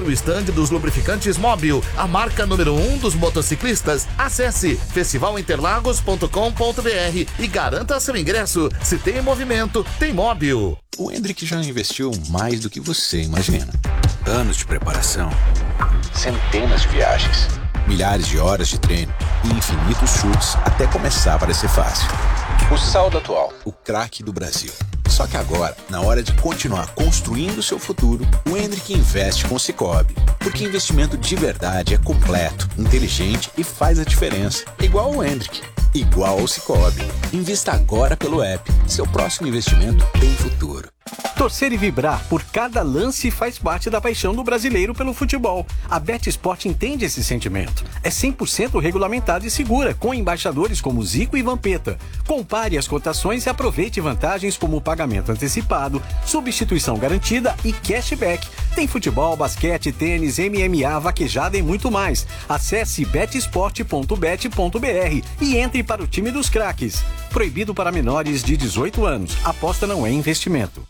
no estande dos lubrificantes Móbil, a marca número 1 dos motociclistas. Acesse festivalinterlagos.com.br e garanta seu ingresso. Se tem movimento, tem Móbil. O Hendrick já investiu mais do que você imagina. Anos de preparação, centenas de viagens, milhares de horas de treino e infinitos chutes até começar a parecer fácil. O Saldo Atual, o craque do Brasil. Só que agora, na hora de continuar construindo o seu futuro, o Hendrick investe com o Sicoob. Porque investimento de verdade é completo, inteligente e faz a diferença. Igual o Hendrick, igual ao Sicoob. Invista agora pelo app. Seu próximo investimento tem futuro. Torcer e vibrar por cada lance faz parte da paixão do brasileiro pelo futebol. A BetSport entende esse sentimento. É 100% regulamentada e segura, com embaixadores como Zico e Vampeta. Compare as cotações e aproveite vantagens como pagamento antecipado, substituição garantida e cashback. Tem futebol, basquete, tênis, MMA, vaquejada e muito mais. Acesse betsport.bet.br e entre para o time dos craques. Proibido para menores de 18 anos. Aposta não é investimento.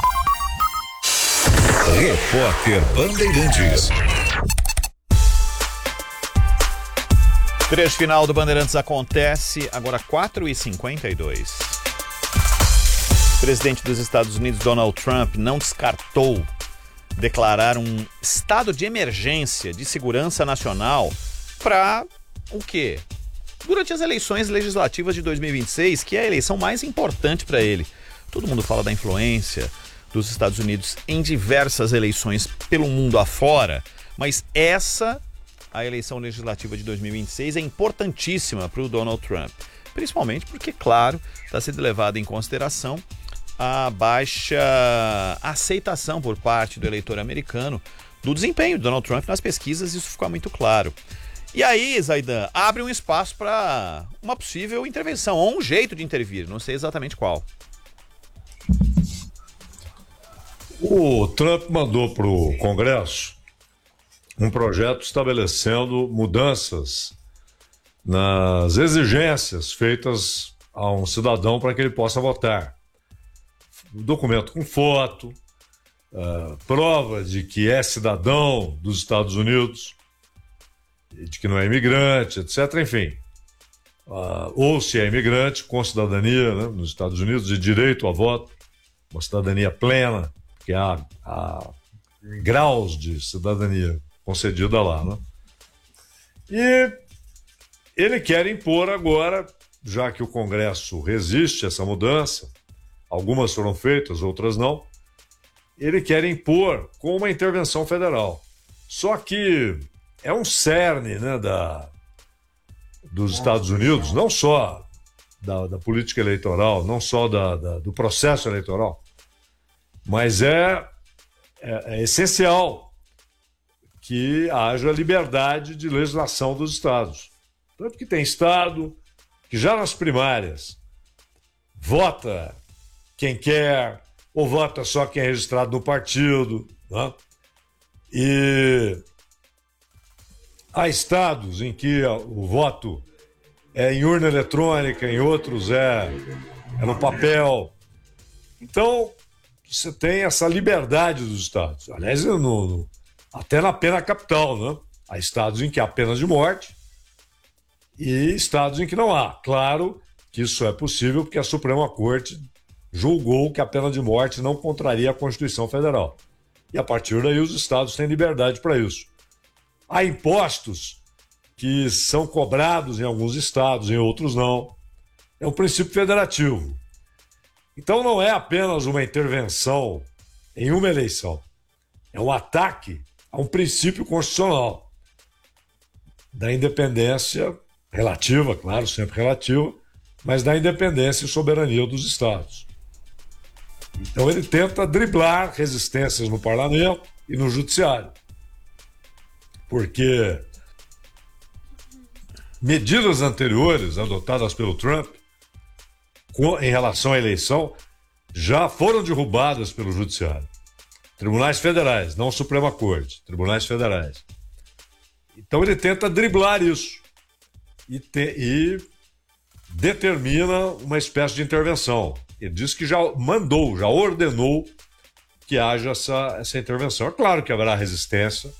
Repórter Bandeirantes. Trecho final do Bandeirantes acontece agora 4h52. O presidente dos Estados Unidos, Donald Trump, não descartou declarar um estado de emergência de segurança nacional para o quê? Durante as eleições legislativas de 2026, que é a eleição mais importante para ele. Todo mundo fala da influência dos Estados Unidos em diversas eleições pelo mundo afora, mas a eleição legislativa de 2026 é importantíssima para o Donald Trump, principalmente porque, claro, está sendo levada em consideração a baixa aceitação por parte do eleitor americano do desempenho de Donald Trump nas pesquisas, isso fica muito claro. E aí, Zaidan, abre um espaço para uma possível intervenção, ou um jeito de intervir, não sei exatamente qual. O Trump mandou para o Congresso um projeto estabelecendo mudanças nas exigências feitas a um cidadão para que ele possa votar. Documento com foto, prova de que é cidadão dos Estados Unidos, de que não é imigrante, etc. Enfim, ou se é imigrante com cidadania, né, nos Estados Unidos, de direito a voto, uma cidadania plena, que há graus de cidadania concedida lá, né? E ele quer impor agora, já que o Congresso resiste a essa mudança, algumas foram feitas, outras não, ele quer impor com uma intervenção federal. Só que é um cerne, né, dos Estados Unidos, não só da política eleitoral, não só do processo eleitoral, mas é essencial que haja liberdade de legislação dos estados. Tanto que tem estado que já nas primárias vota quem quer, ou vota só quem é registrado no partido, né? E há estados em que o voto é em urna eletrônica, em outros é no papel. Então, você tem essa liberdade dos estados. Aliás, até na pena capital, né? Há estados em que há pena de morte e estados em que não há. Claro que isso é possível porque a Suprema Corte julgou que a pena de morte não contraria a Constituição Federal. E a partir daí os estados têm liberdade para isso. Há impostos que são cobrados em alguns estados, em outros não. É um princípio federativo. Então não é apenas uma intervenção em uma eleição. É um ataque a um princípio constitucional da independência relativa, claro, sempre relativa, mas da independência e soberania dos estados. Então ele tenta driblar resistências no parlamento e no judiciário. Porque medidas anteriores adotadas pelo Trump em relação à eleição já foram derrubadas pelo judiciário. Tribunais federais, não Suprema Corte, tribunais federais. Então ele tenta driblar isso e determina uma espécie de intervenção. Ele diz que já mandou, já ordenou que haja essa intervenção. É claro que haverá resistência,